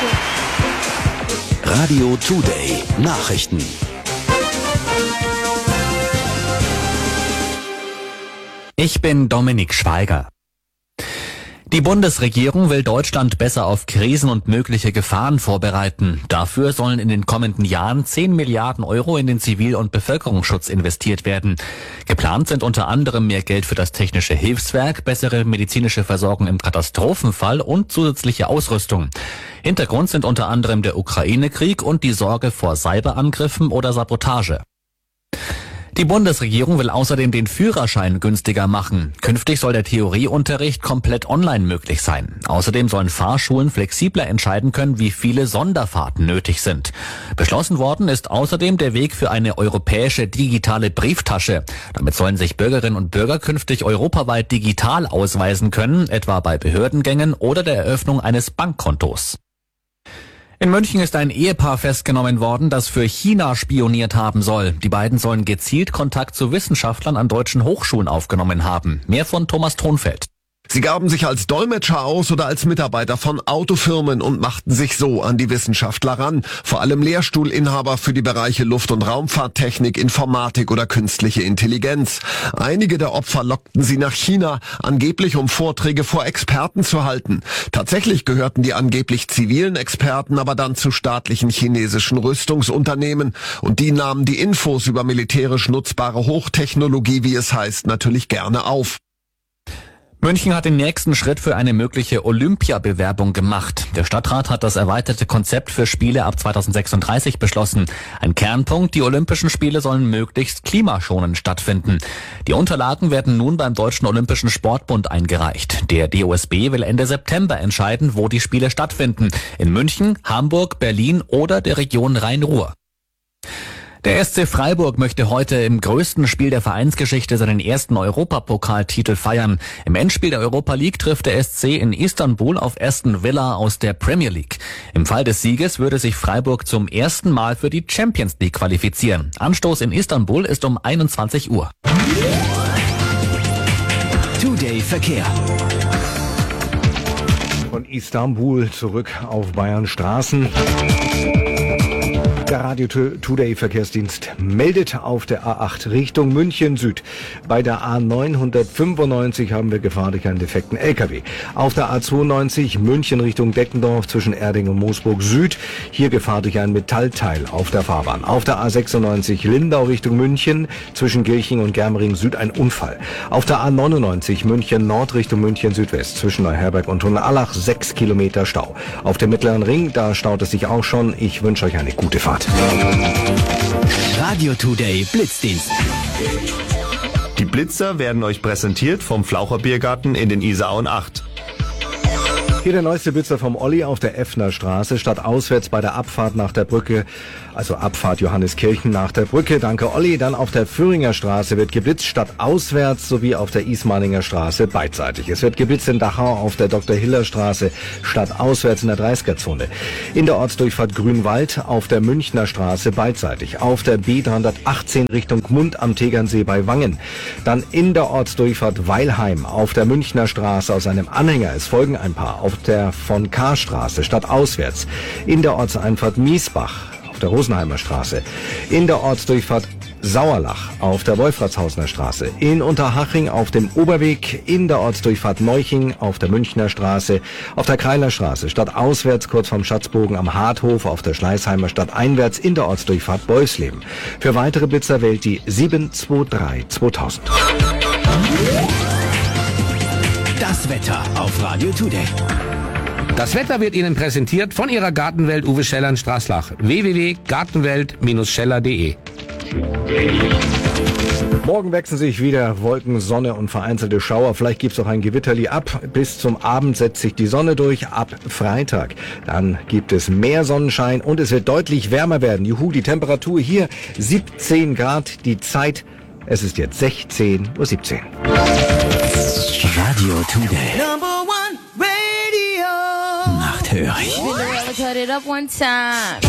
Radio Today Nachrichten. Ich bin Dominik Schweiger. Die Bundesregierung will Deutschland besser auf Krisen und mögliche Gefahren vorbereiten. Dafür sollen in den kommenden Jahren 10 Milliarden Euro in den Zivil- und Bevölkerungsschutz investiert werden. Geplant sind unter anderem mehr Geld für das technische Hilfswerk, bessere medizinische Versorgung im Katastrophenfall und zusätzliche Ausrüstung. Hintergrund sind unter anderem der Ukraine-Krieg und die Sorge vor Cyberangriffen oder Sabotage. Die Bundesregierung will außerdem den Führerschein günstiger machen. Künftig soll der Theorieunterricht komplett online möglich sein. Außerdem sollen Fahrschulen flexibler entscheiden können, wie viele Sonderfahrten nötig sind. Beschlossen worden ist außerdem der Weg für eine europäische digitale Brieftasche. Damit sollen sich Bürgerinnen und Bürger künftig europaweit digital ausweisen können, etwa bei Behördengängen oder der Eröffnung eines Bankkontos. In München ist ein Ehepaar festgenommen worden, das für China spioniert haben soll. Die beiden sollen gezielt Kontakt zu Wissenschaftlern an deutschen Hochschulen aufgenommen haben. Mehr von Thomas Thonfeld. Sie gaben sich als Dolmetscher aus oder als Mitarbeiter von Autofirmen und machten sich so an die Wissenschaftler ran. Vor allem Lehrstuhlinhaber für die Bereiche Luft- und Raumfahrttechnik, Informatik oder künstliche Intelligenz. Einige der Opfer lockten sie nach China, angeblich um Vorträge vor Experten zu halten. Tatsächlich gehörten die angeblich zivilen Experten aber dann zu staatlichen chinesischen Rüstungsunternehmen. Und die nahmen die Infos über militärisch nutzbare Hochtechnologie, wie es heißt, natürlich gerne auf. München hat den nächsten Schritt für eine mögliche Olympiabewerbung gemacht. Der Stadtrat hat das erweiterte Konzept für Spiele ab 2036 beschlossen. Ein Kernpunkt, die Olympischen Spiele sollen möglichst klimaschonend stattfinden. Die Unterlagen werden nun beim Deutschen Olympischen Sportbund eingereicht. Der DOSB will Ende September entscheiden, wo die Spiele stattfinden. In München, Hamburg, Berlin oder der Region Rhein-Ruhr. Der SC Freiburg möchte heute im größten Spiel der Vereinsgeschichte seinen ersten Europapokaltitel feiern. Im Endspiel der Europa League trifft der SC in Istanbul auf Aston Villa aus der Premier League. Im Fall des Sieges würde sich Freiburg zum ersten Mal für die Champions League qualifizieren. Anstoß in Istanbul ist um 21 Uhr. Today Verkehr. Von Istanbul zurück auf Bayern Straßen. Der Radio Today Verkehrsdienst meldet auf der A8 Richtung München Süd. Bei der A995 haben wir Gefahr durch einen defekten LKW. Auf der A92 München Richtung Deckendorf zwischen Erding und Moosburg Süd. Hier Gefahr durch ein Metallteil auf der Fahrbahn. Auf der A96 Lindau Richtung München zwischen Gilching und Germering Süd ein Unfall. Auf der A99 München Nord Richtung München Südwest zwischen Neuherberg und Hohenallach 6 Kilometer Stau. Auf dem Mittleren Ring, da staut es sich auch schon. Ich wünsche euch eine gute Fahrt. Radio Today Blitzdienst. Die Blitzer werden euch präsentiert vom Flaucher Biergarten in den Isarauen 8. Hier der neueste Blitzer vom Olli auf der Effner Straße, statt auswärts bei der Abfahrt nach der Brücke, also Abfahrt Johanneskirchen nach der Brücke. Danke Olli. Dann auf der Führinger Straße wird geblitzt, statt auswärts sowie auf der Ismaninger Straße beidseitig. Es wird geblitzt in Dachau auf der Dr. Hiller Straße, statt auswärts in der 30er-Zone. In der Ortsdurchfahrt Grünwald auf der Münchner Straße beidseitig. Auf der B318 Richtung Gmund am Tegernsee bei Wangen. Dann in der Ortsdurchfahrt Weilheim auf der Münchner Straße aus einem Anhänger. Es folgen ein paar. Auf der von K-Straße statt auswärts. In der Ortseinfahrt Miesbach auf der Rosenheimer Straße. In der Ortsdurchfahrt Sauerlach auf der Wolfratshausener Straße. In Unterhaching auf dem Oberweg. In der Ortsdurchfahrt Neuching auf der Münchner Straße. Auf der Kreiler Straße statt auswärts kurz vom Schatzbogen am Harthof. Auf der Schleißheimer statt einwärts in der Ortsdurchfahrt Beusleben. Für weitere Blitzer wählt die 723 2000. Das Wetter auf Radio Today. Das Wetter wird Ihnen präsentiert von Ihrer Gartenwelt Uwe Scheller in Straßlach. www.gartenwelt-scheller.de. Morgen wechseln sich wieder Wolken, Sonne und vereinzelte Schauer. Vielleicht gibt's auch ein Gewitterli ab. Bis zum Abend setzt sich die Sonne durch. Ab Freitag dann gibt es mehr Sonnenschein und es wird deutlich wärmer werden. Juhu, die Temperatur hier 17 Grad. Die Zeit, es ist jetzt 16:17 Uhr. Radio Today. Number one radio. Nachthörig. Cut it up one time.